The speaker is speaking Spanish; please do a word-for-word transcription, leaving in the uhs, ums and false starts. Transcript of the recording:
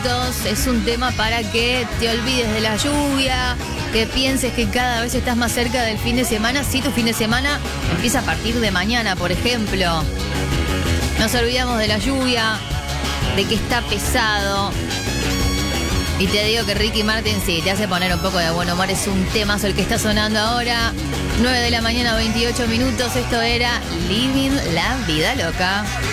Es un tema para que te olvides de la lluvia, que pienses que cada vez estás más cerca del fin de semana. Si tu fin de semana empieza a partir de mañana, por ejemplo. Nos olvidamos de la lluvia, de que está pesado. Y te digo que Ricky Martin sí, te hace poner un poco de buen humor. Es un temazo el que está sonando ahora. nueve de la mañana, veintiocho minutos. Esto era Living la Vida Loca.